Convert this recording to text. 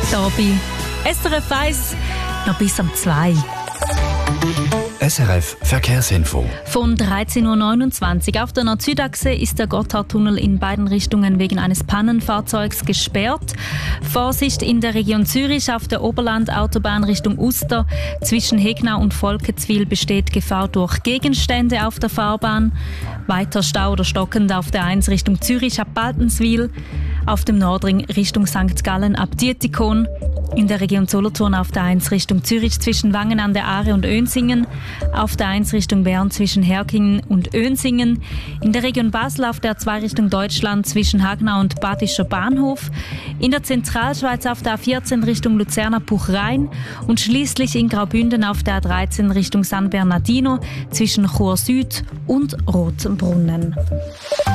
Hier bei SRF 1 noch bis um 2. SRF Verkehrsinfo. Von 13.29 Uhr auf der Nord-Süd-Achse ist der Gotthardtunnel in beiden Richtungen wegen eines Pannenfahrzeugs gesperrt. Vorsicht in der Region Zürich auf der Oberland-Autobahn Richtung Uster. Zwischen Hegnau und Volketswil besteht Gefahr durch Gegenstände auf der Fahrbahn. Weiter Stau oder stockend auf der 1 Richtung Zürich ab Baltenswil. Auf dem Nordring Richtung St. Gallen ab Dietikon. In der Region Solothurn auf der 1 Richtung Zürich zwischen Wangen an der Aare und Önsingen. Auf der 1 Richtung Bern zwischen Herkingen und Önsingen. In der Region Basel auf der 2 Richtung Deutschland zwischen Hagnau und Badischer Bahnhof. In der Zentralschweiz auf der A14 Richtung Luzerner Puchrhein. Und schließlich in Graubünden auf der A13 Richtung San Bernardino zwischen Chur Süd und Rotenbrunnen.